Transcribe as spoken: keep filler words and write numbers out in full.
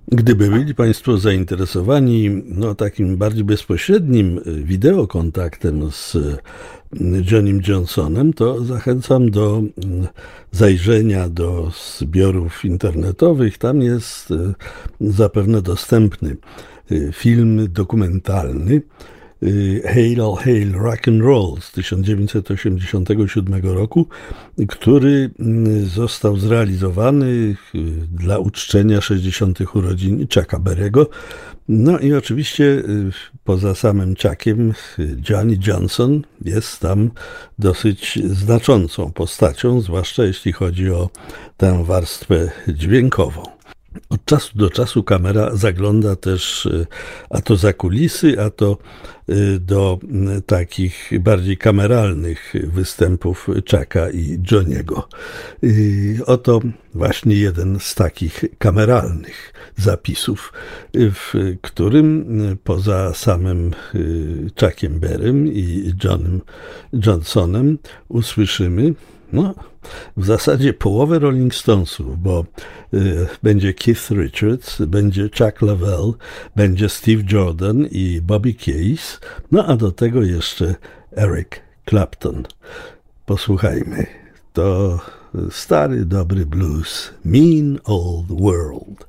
Gdyby byli Państwo zainteresowani no, takim bardziej bezpośrednim wideokontaktem z Johnnym Johnsonem, to zachęcam do zajrzenia do zbiorów internetowych. Tam jest zapewne dostępny film dokumentalny Hail All Hail Rock and Roll z tysiąc dziewięćset osiemdziesiątego siódmego roku, który został zrealizowany dla uczczenia sześćdziesiątych urodzin Chucka Berry'ego. No i oczywiście poza samym Chuckiem Johnny Johnson jest tam dosyć znaczącą postacią, zwłaszcza jeśli chodzi o tę warstwę dźwiękową. Od czasu do czasu kamera zagląda też a to za kulisy, a to do takich bardziej kameralnych występów Chucka i Johnny'ego. Oto właśnie jeden z takich kameralnych zapisów, w którym poza samym Chuckiem Berrym i Johnnym Johnsonem usłyszymy no, w zasadzie połowę Rolling Stonesów, bo y, będzie Keith Richards, będzie Chuck Leavell, będzie Steve Jordan i Bobby Case, no a do tego jeszcze Eric Clapton. Posłuchajmy. To stary, dobry blues. Mean Old World.